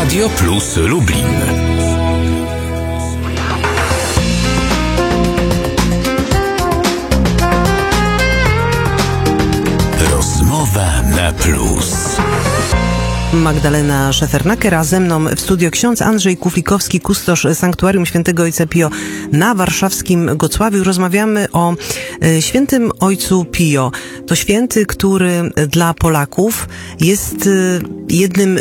Radio Plus Lublin. Rozmowa na plus. Magdalena Szefernaker, a ze mną w studio ksiądz Andrzej Kuflikowski, kustosz Sanktuarium Świętego Ojca Pio na warszawskim Gocławiu. Rozmawiamy o świętym Ojcu Pio. To święty, który dla Polaków jest jednym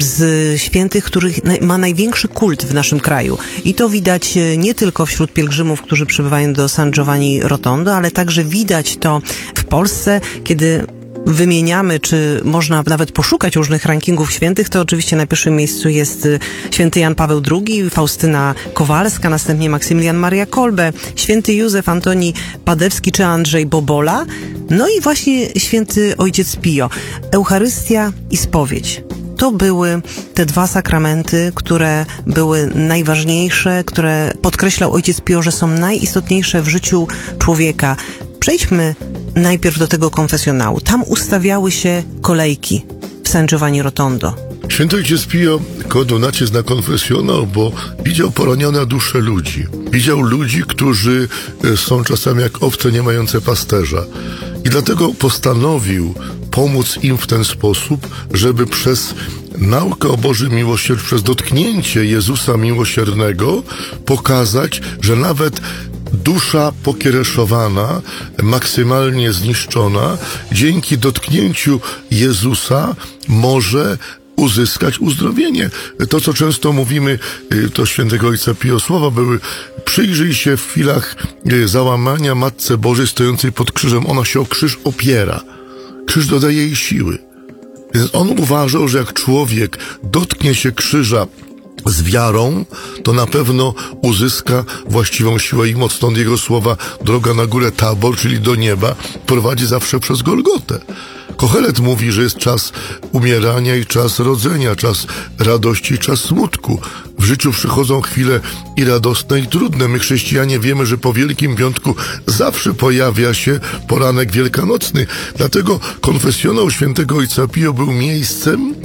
z świętych, których ma największy kult w naszym kraju. I to widać nie tylko wśród pielgrzymów, którzy przybywają do San Giovanni Rotondo, ale także widać to w Polsce, kiedy wymieniamy, czy można nawet poszukać różnych rankingów świętych, to oczywiście na pierwszym miejscu jest święty Jan Paweł II, Faustyna Kowalska, następnie Maksymilian Maria Kolbe, święty Józef Antoni Padewski czy Andrzej Bobola, no i właśnie święty Ojciec Pio. Eucharystia i spowiedź. To były te dwa sakramenty, które były najważniejsze, które podkreślał Ojciec Pio, że są najistotniejsze w życiu człowieka. Przejdźmy najpierw do tego konfesjonału. Tam ustawiały się kolejki w San Giovanni Rotondo. Święty Ojciec Pio kładł nacisk na konfesjonał, bo widział poranione dusze ludzi. Widział ludzi, którzy są czasami jak owce nie mające pasterza. I dlatego postanowił pomóc im w ten sposób, żeby przez naukę o Bożym miłosierdziu, przez dotknięcie Jezusa Miłosiernego pokazać, że nawet dusza pokiereszowana, maksymalnie zniszczona, dzięki dotknięciu Jezusa może uzyskać uzdrowienie. To, co często mówimy, to świętego Ojca Pio słowa były: przyjrzyj się w chwilach załamania Matce Bożej stojącej pod krzyżem. Ona się o krzyż opiera. Krzyż dodaje jej siły. Więc on uważał, że jak człowiek dotknie się krzyża z wiarą, to na pewno uzyska właściwą siłę i moc. Stąd jego słowa: droga na górę Tabor, czyli do nieba, prowadzi zawsze przez Golgotę. Kohelet mówi, że jest czas umierania i czas rodzenia, czas radości i czas smutku. W życiu przychodzą chwile i radosne, i trudne. My, chrześcijanie, wiemy, że po Wielkim Piątku zawsze pojawia się poranek wielkanocny. Dlatego konfesjonał świętego Ojca Pio był miejscem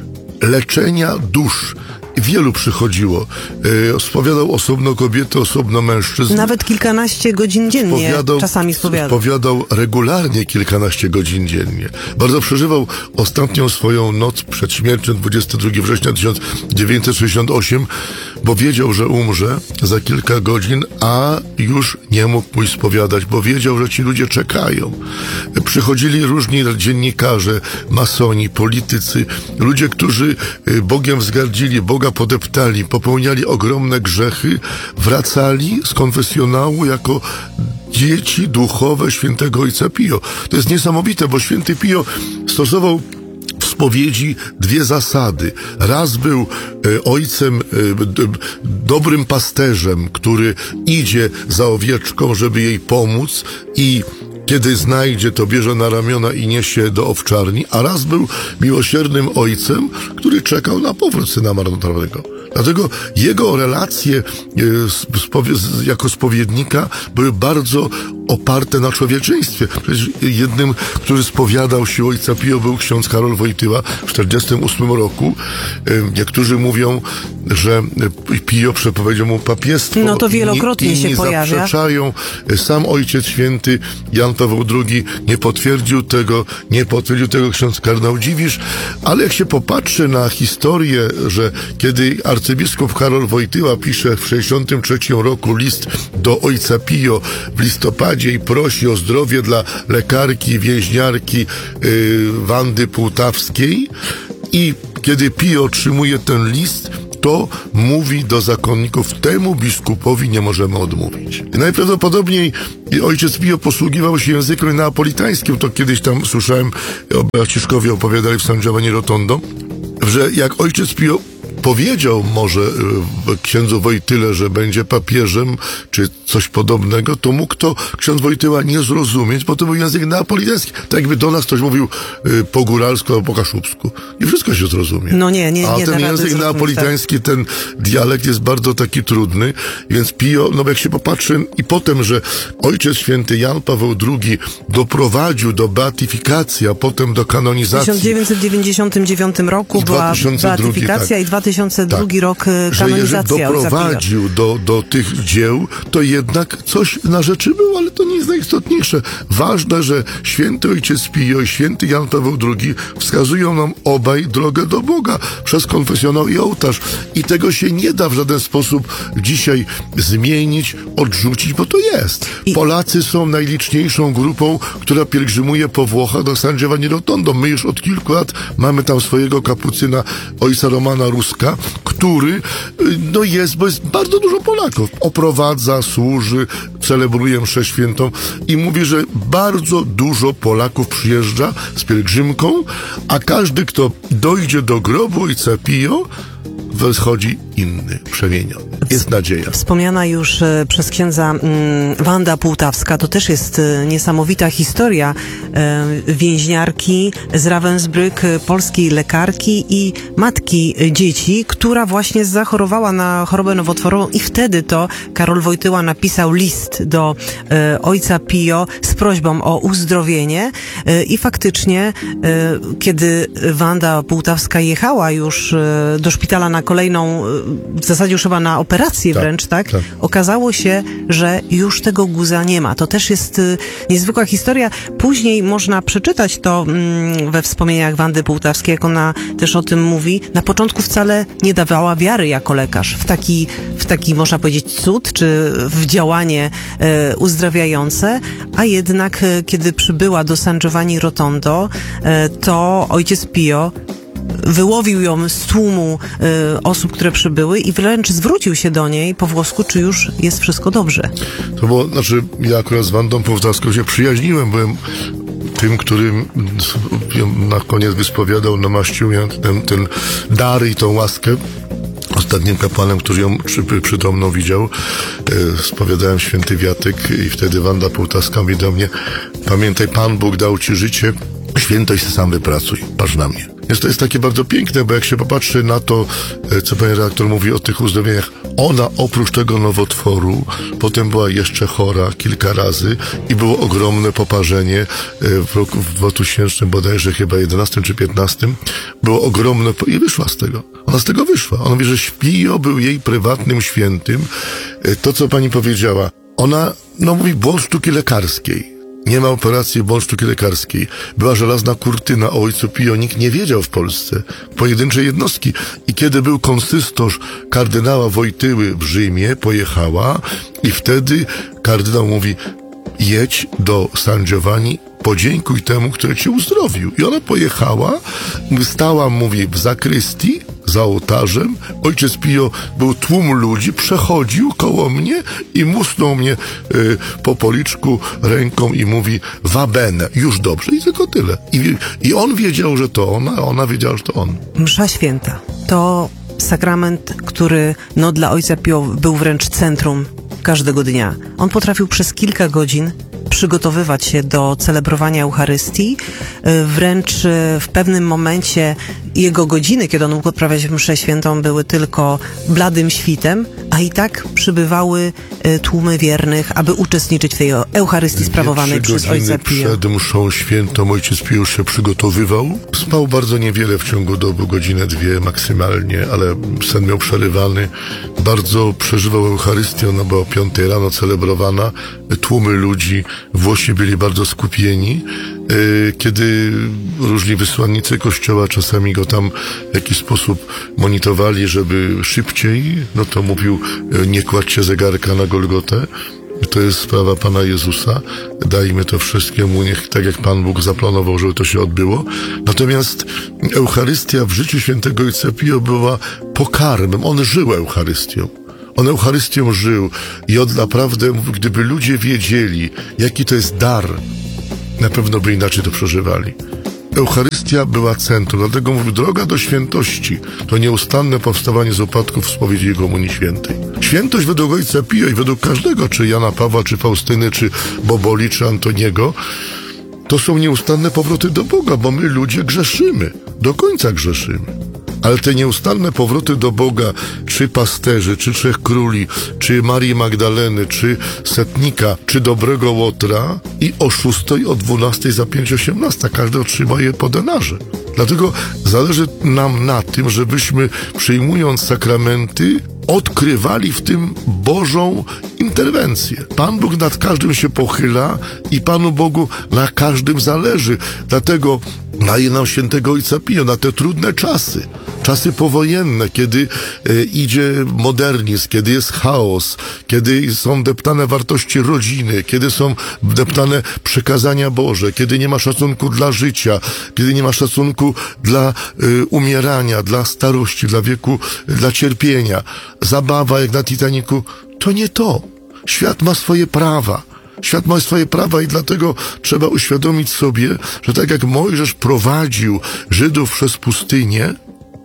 leczenia dusz. Wielu przychodziło. Spowiadał osobno kobiety, osobno mężczyzn. Nawet kilkanaście godzin dziennie czasami spowiadał. Spowiadał regularnie kilkanaście godzin dziennie. Bardzo przeżywał ostatnią swoją noc przed śmiercią 22 września 1968, bo wiedział, że umrze za kilka godzin, a już nie mógł pójść spowiadać, bo wiedział, że ci ludzie czekają. Przychodzili różni dziennikarze, masoni, politycy, ludzie, którzy Bogiem wzgardzili, Boga podeptali, popełniali ogromne grzechy, wracali z konfesjonału jako dzieci duchowe świętego Ojca Pio. To jest niesamowite, bo święty Pio stosował w spowiedzi dwie zasady. Raz był ojcem, dobrym pasterzem, który idzie za owieczką, żeby jej pomóc, i kiedy znajdzie, to bierze na ramiona i niesie do owczarni, a raz był miłosiernym ojcem, który czekał na powrót syna marnotrawnego. Dlatego jego relacje jako spowiednika były bardzo oparte na człowieczeństwie. Przecież jednym, który spowiadał się Ojca Pio, był ksiądz Karol Wojtyła w 1948 roku. Niektórzy mówią, że Pio przepowiedział mu papiestwo. No to wielokrotnie się pojawia. Zaprzeczają. Sam Ojciec Święty Jan Paweł II nie potwierdził tego ksiądz kardynał Dziwisz, ale jak się popatrzy na historię, że kiedy arcybiskup Karol Wojtyła pisze w 1963 roku list do Ojca Pio w listopadzie i prosi o zdrowie dla lekarki, więźniarki Wandy Półtawskiej, i kiedy Pio otrzymuje ten list, to mówi do zakonników: temu biskupowi nie możemy odmówić. I najprawdopodobniej Ojciec Pio posługiwał się językiem neapolitańskim. To kiedyś tam słyszałem, braciszkowie opowiadali w San Giovanni Rotondo, że jak Ojciec Pio powiedział może księdzu Wojtyle, że będzie papieżem, czy coś podobnego, to mógł to ksiądz Wojtyła nie zrozumieć, bo to był język neapolitański. Tak jakby do nas ktoś mówił po góralsku albo po kaszubsku. I wszystko się zrozumie. No nie. A ten język neapolitański, ten dialekt jest bardzo taki trudny, więc Pio, no jak się popatrzy, i potem, że Ojciec Święty Jan Paweł II doprowadził do beatyfikacji, a potem do kanonizacji. W 1999 roku była beatyfikacja, tak. I 2002 rok że jeżeli kanonizacja Ojca Pio. doprowadził do tych dzieł, to jednak coś na rzeczy było, ale to nie jest najistotniejsze. Ważne, że święty Ojciec Pio i święty Jan Paweł II wskazują nam obaj drogę do Boga przez konfesjonał i ołtarz. I tego się nie da w żaden sposób dzisiaj zmienić, odrzucić, bo to jest. Polacy są najliczniejszą grupą, która pielgrzymuje po Włochach do San Giovanni Rotondo. My już od kilku lat mamy tam swojego kapucyna, ojca Romana Ruska, który jest, bo jest bardzo dużo Polaków. Oprowadza, służy, celebruje mszę świętą i mówi, że bardzo dużo Polaków przyjeżdża z pielgrzymką, a każdy, kto dojdzie do grobu Ojca Pio, wychodzi inny, przemieniony. Jest nadzieja. Wspomniana już przez księdza Wanda Półtawska, to też jest niesamowita historia więźniarki z Ravensbrück, polskiej lekarki i matki dzieci, która właśnie zachorowała na chorobę nowotworową i wtedy to Karol Wojtyła napisał list do Ojca Pio z prośbą o uzdrowienie i faktycznie, kiedy Wanda Półtawska jechała już do szpitala na kolejną, w zasadzie już chyba na operację wręcz, tak? Okazało się, że już tego guza nie ma. To też jest niezwykła historia. Później można przeczytać to we wspomnieniach Wandy Półtawskiej, jak ona też o tym mówi. Na początku wcale nie dawała wiary jako lekarz w taki można powiedzieć cud, czy w działanie uzdrawiające, a jednak kiedy przybyła do San Giovanni Rotondo, to Ojciec Pio wyłowił ją z tłumu osób, które przybyły i wręcz zwrócił się do niej po włosku, czy już jest wszystko dobrze. To było, ja akurat z Wandą Półtawską się przyjaźniłem, byłem tym, którym na koniec wyspowiadał, namaścił ten dar i tą łaskę. Ostatnim kapłanem, który ją przytomną widział, spowiadałem święty wiatyk i wtedy Wanda Półtawska mówi do mnie: pamiętaj, Pan Bóg dał ci życie, świętość sam wypracuj, patrz na mnie. Więc to jest takie bardzo piękne, bo jak się popatrzy na to, co pan redaktor mówi o tych uzdrowieniach, ona oprócz tego nowotworu potem była jeszcze chora kilka razy i było ogromne poparzenie w roku 2000 bodajże chyba 11 czy 15 było ogromne i wyszła z tego. Ona z tego wyszła. Ona mówi, że Pio był jej prywatnym świętym. To, co pani powiedziała, ona, mówi, błąd sztuki lekarskiej. Nie ma operacji błąd sztuki lekarskiej. Była żelazna kurtyna o Ojcu Pio. Nikt nie wiedział w Polsce. Pojedyncze jednostki. I kiedy był konsystorz kardynała Wojtyły w Rzymie, pojechała i wtedy kardynał mówi: jedź do San Giovanni, podziękuj temu, który cię uzdrowił. I ona pojechała, stała, mówi, w zakrystii, za ołtarzem. Ojciec Pio, był tłum ludzi, przechodził koło mnie i musnął mnie po policzku ręką i mówi: va bene, już dobrze. I tylko tyle. I on wiedział, że to ona, a ona wiedziała, że to on. Msza święta to sakrament, który dla Ojca Pio był wręcz centrum każdego dnia. On potrafił przez kilka godzin przygotowywać się do celebrowania Eucharystii. Wręcz w pewnym momencie jego godziny, kiedy on mógł odprawiać mszę świętą, były tylko bladym świtem, a i tak przybywały tłumy wiernych, aby uczestniczyć w tej Eucharystii sprawowanej przez Ojca Pio. Przed mszą świętą Ojciec Pio już się przygotowywał. Spał bardzo niewiele w ciągu doby, godzinę, dwie maksymalnie, ale sen miał przerywany. Bardzo przeżywał Eucharystię, ona była o 5 rano celebrowana. Tłumy ludzi, Włosi byli bardzo skupieni. Kiedy różni wysłannicy Kościoła czasami go tam w jakiś sposób monitorowali, żeby szybciej, to mówił: nie kładźcie zegarka na Golgotę. To jest sprawa Pana Jezusa. Dajmy to wszystkiemu, niech tak jak Pan Bóg zaplanował, żeby to się odbyło. Natomiast Eucharystia w życiu świętego Ojca Pio była pokarmem. On żył Eucharystią. On Eucharystią żył i on naprawdę, gdyby ludzie wiedzieli, jaki to jest dar, na pewno by inaczej to przeżywali. Eucharystia była centrum, dlatego mówił: droga do świętości to nieustanne powstawanie z upadków w spowiedzi i komunii świętej. Świętość według Ojca Pio i według każdego, czy Jana Pawła, czy Faustyny, czy Boboli, czy Antoniego, to są nieustanne powroty do Boga, bo my ludzie grzeszymy, do końca grzeszymy. Ale te nieustanne powroty do Boga, czy pasterzy, czy Trzech Króli, czy Marii Magdaleny, czy Setnika, czy Dobrego Łotra, i o 6, o 12, za 5:18 każdy otrzyma je po denarze. Dlatego zależy nam na tym, żebyśmy przyjmując sakramenty, odkrywali w tym Bożą interwencję. Pan Bóg nad każdym się pochyla i Panu Bogu na każdym zależy. Dlatego daje nam świętego Ojca Pio na te trudne czasy. Czasy powojenne, kiedy idzie modernizm, kiedy jest chaos, kiedy są deptane wartości rodziny, kiedy są deptane przykazania Boże, kiedy nie ma szacunku dla życia, kiedy nie ma szacunku dla umierania, dla starości, dla wieku, dla cierpienia. Zabawa jak na Titanicu, to nie to. Świat ma swoje prawa. Świat ma swoje prawa i dlatego trzeba uświadomić sobie, że tak jak Mojżesz prowadził Żydów przez pustynię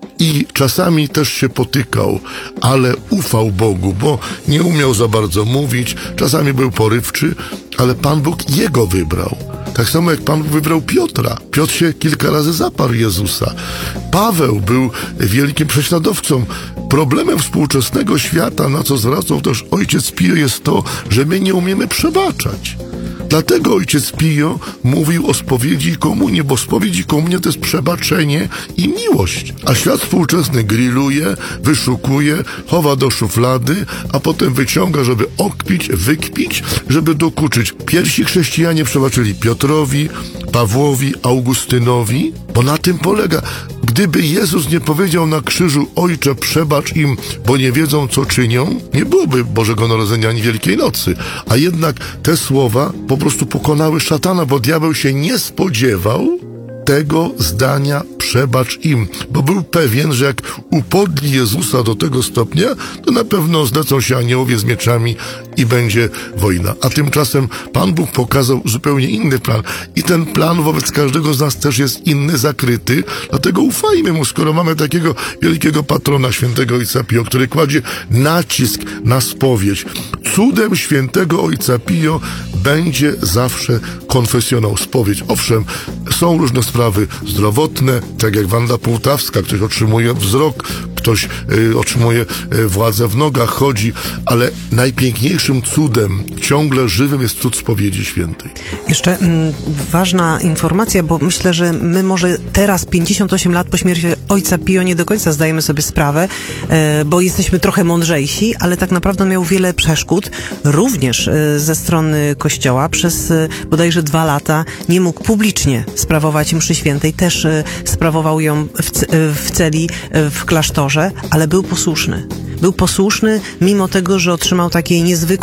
i czasami też się potykał, ale ufał Bogu, bo nie umiał za bardzo mówić, czasami był porywczy, ale Pan Bóg jego wybrał. Tak samo jak Pan Bóg wybrał Piotra. Piotr się kilka razy zaparł Jezusa. Paweł był wielkim prześladowcą. Problemem współczesnego świata, na co zwracał też ojciec Pio, jest to, że my nie umiemy przebaczać. Dlatego ojciec Pio mówił o spowiedzi i komunii, bo spowiedź i komunia to jest przebaczenie i miłość. A świat współczesny grilluje, wyszukuje, chowa do szuflady, a potem wyciąga, żeby okpić, wykpić, żeby dokuczyć. Pierwsi chrześcijanie przebaczyli Piotrowi, Pawłowi, Augustynowi, bo na tym polega. Gdyby Jezus nie powiedział na krzyżu: Ojcze, przebacz im, bo nie wiedzą, co czynią, nie byłoby Bożego Narodzenia ani Wielkiej Nocy. A jednak te słowa po prostu pokonały szatana, bo diabeł się nie spodziewał tego zdania: przebacz im, bo był pewien, że jak upodli Jezusa do tego stopnia, to na pewno zlecą się aniołowie z mieczami i będzie wojna. A tymczasem Pan Bóg pokazał zupełnie inny plan i ten plan wobec każdego z nas też jest inny, zakryty, dlatego ufajmy mu, skoro mamy takiego wielkiego patrona, świętego Ojca Pio, który kładzie nacisk na spowiedź. Cudem świętego Ojca Pio będzie zawsze konfesjonał, spowiedź. Owszem, są różne sprawy zdrowotne, tak jak Wanda Półtawska, ktoś otrzymuje wzrok, ktoś otrzymuje władzę w nogach, chodzi, ale najpiękniejszym cudem, ciągle żywym, jest cud spowiedzi świętej. Jeszcze ważna informacja, bo myślę, że my może teraz, 58 lat po śmierci Ojca Pio, nie do końca zdajemy sobie sprawę, bo jesteśmy trochę mądrzejsi, ale tak naprawdę miał wiele przeszkód, również ze strony Kościoła. Przez bodajże 2 lata nie mógł publicznie sprawować mszy świętej, też sprawował ją w celi, w klasztorze, ale był posłuszny. Był posłuszny, mimo tego, że otrzymał takie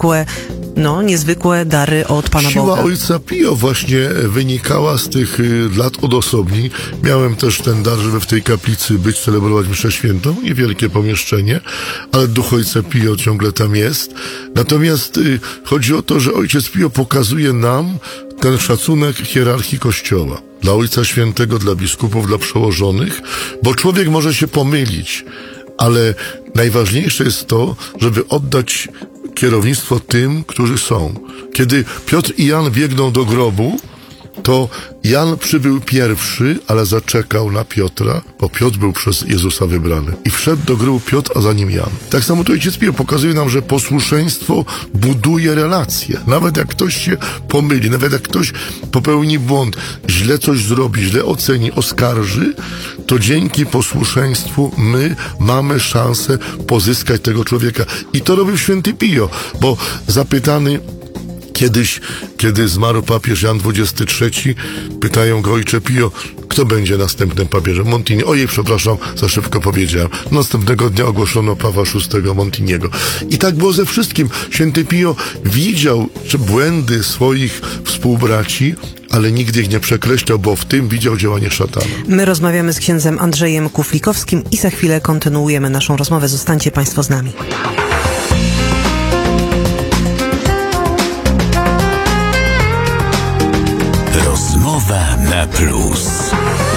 niezwykłe dary od Pana Boga. Siła Ojca Pio właśnie wynikała z tych lat odosobnień. Miałem też ten dar, żeby w tej kaplicy być, celebrować mszę świętą. Niewielkie pomieszczenie, ale duch Ojca Pio ciągle tam jest. Natomiast chodzi o to, że Ojciec Pio pokazuje nam ten szacunek hierarchii Kościoła. Dla Ojca Świętego, dla biskupów, dla przełożonych, bo człowiek może się pomylić, ale najważniejsze jest to, żeby oddać kierownictwo tym, którzy są. Kiedy Piotr i Jan biegną do grobu, to Jan przybył pierwszy, ale zaczekał na Piotra, bo Piotr był przez Jezusa wybrany. I wszedł do grobu Piotr, a za nim Jan. Tak samo to Ojciec Pio pokazuje nam, że posłuszeństwo buduje relacje. Nawet jak ktoś się pomyli, nawet jak ktoś popełni błąd, źle coś zrobi, źle oceni, oskarży, to dzięki posłuszeństwu my mamy szansę pozyskać tego człowieka. I to robił święty Pio, bo zapytany kiedyś, kiedy zmarł papież Jan XXIII, pytają go: Ojcze Pio, kto będzie następnym papieżem? Montini. Ojej, przepraszam, za szybko powiedziałem. Następnego dnia ogłoszono Pawła VI Montiniego. I tak było ze wszystkim. Święty Pio widział błędy swoich współbraci, ale nigdy ich nie przekreślał, bo w tym widział działanie szatana. My rozmawiamy z księdzem Andrzejem Kuflikowskim i za chwilę kontynuujemy naszą rozmowę. Zostańcie Państwo z nami. Rozmowa na plus.